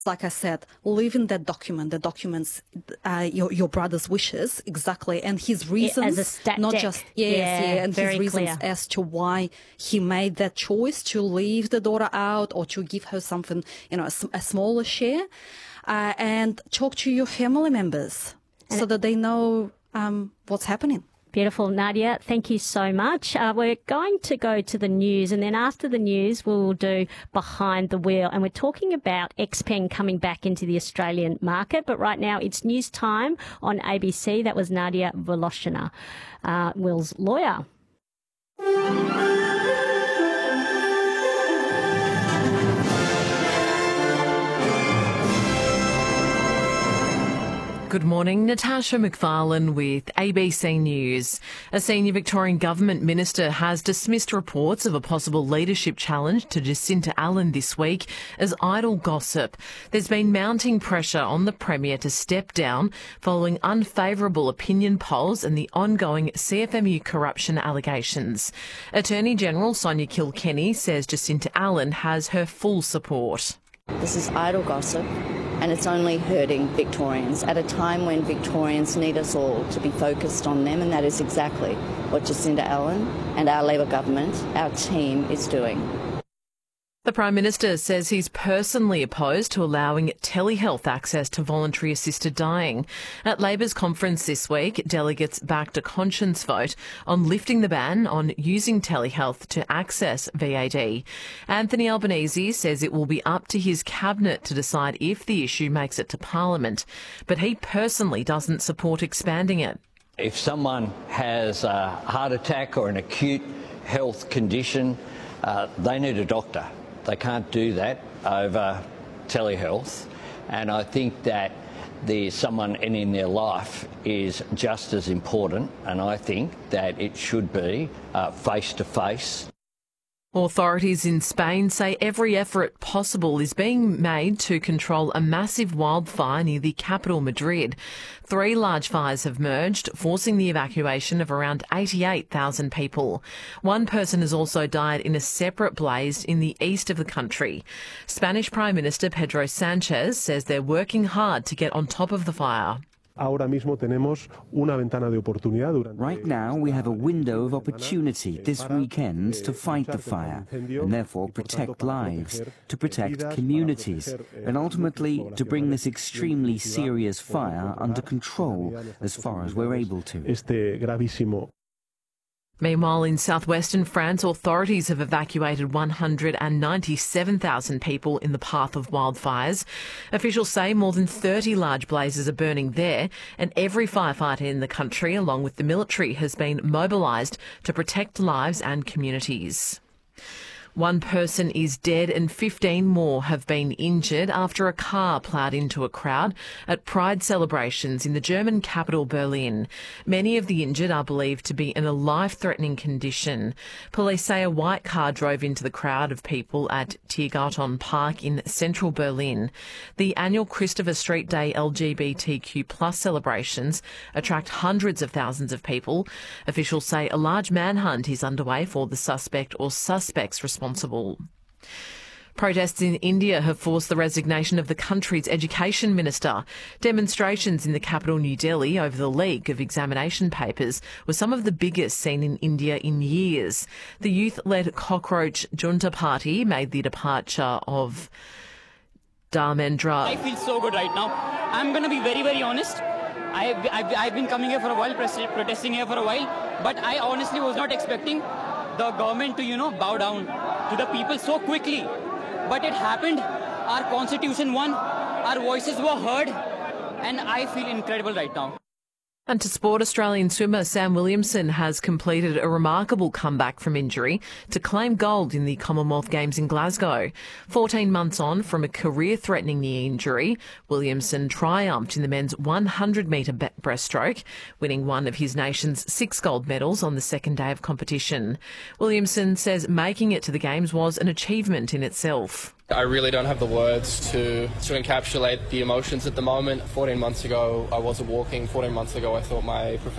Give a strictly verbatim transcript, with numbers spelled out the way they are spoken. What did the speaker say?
Like I said, leaving that document, the documents, uh, your your brother's wishes exactly, and his reasons, as a stat not deck. just yes, Yeah, yeah, and very his reasons clear. as to why he made that choice to leave the daughter out or to give her something, you know, a, s- a smaller share, uh, and talk to your family members And so that they know um, what's happening. Beautiful, Nadia. Thank you so much. Uh, we're going to go to the news, and then after the news, we'll do Behind the Wheel. And we're talking about Xpeng coming back into the Australian market. But right now, it's news time on A B C. That was Nadia Voloshina, uh, Will's lawyer. Good morning, Natasha McFarlane with A B C News. A senior Victorian government minister has dismissed reports of a possible leadership challenge to Jacinta Allen this week as idle gossip. There's been mounting pressure on the Premier to step down following unfavourable opinion polls and the ongoing C F M U corruption allegations. Attorney General Sonia Kilkenny says Jacinta Allen has her full support. This is idle gossip, and it's only hurting Victorians at a time when Victorians need us all to be focused on them, and that is exactly what Jacinta Allen and our Labor government, our team, is doing. The Prime Minister says he's personally opposed to allowing telehealth access to voluntary assisted dying. At Labor's conference this week, delegates backed a conscience vote on lifting the ban on using telehealth to access V A D. Anthony Albanese says it will be up to his cabinet to decide if the issue makes it to Parliament, but he personally doesn't support expanding it. If someone has a heart attack or an acute health condition, uh, they need a doctor. They can't do that over telehealth, and I think that the someone ending their life is just as important, and I think that it should be uh, face-to-face. Authorities in Spain say every effort possible is being made to control a massive wildfire near the capital, Madrid. Three large fires have merged, forcing the evacuation of around eighty-eight thousand people. One person has also died in a separate blaze in the east of the country. Spanish Prime Minister Pedro Sanchez says they're working hard to get on top of the fire. Ahora mismo tenemos una ventana de oportunidad durante Right now, we have a window of opportunity this weekend to fight the fire and therefore protect lives, to protect communities, and ultimately to bring this extremely serious fire under control as far as we're able to. este gravísimo. Meanwhile, in southwestern France, authorities have evacuated one hundred ninety-seven thousand people in the path of wildfires. Officials say more than thirty large blazes are burning there, and every firefighter in the country, along with the military, has been mobilised to protect lives and communities. One person is dead and fifteen more have been injured after a car ploughed into a crowd at Pride celebrations in the German capital Berlin. Many of the injured are believed to be in a life-threatening condition. Police say a white car drove into the crowd of people at Tiergarten Park in central Berlin. The annual Christopher Street Day L G B T Q plus celebrations attract hundreds of thousands of people. Officials say a large manhunt is underway for the suspect or suspects responsible. Responsible. Protests in India have forced the resignation of the country's education minister. Demonstrations in the capital, New Delhi, over the leak of examination papers were some of the biggest seen in India in years. The youth-led Cockroach Junta Party made the departure of Dharmendra. I feel so good right now. I'm going to be very, very honest. I've, I've, I've been coming here for a while, protesting here for a while, but I honestly was not expecting the government to, you know, bow down to the people so quickly. But it happened. Our constitution won. Our voices were heard. And I feel incredible right now. And to sport, Australian swimmer Sam Williamson has completed a remarkable comeback from injury to claim gold in the Commonwealth Games in Glasgow. fourteen months on from a career-threatening knee injury, Williamson triumphed in the men's one hundred metre breaststroke, winning one of his nation's six gold medals on the second day of competition. Williamson says making it to the Games was an achievement in itself. I really don't have the words to, to encapsulate the emotions at the moment. fourteen months ago, I wasn't walking. fourteen months ago, I thought my professional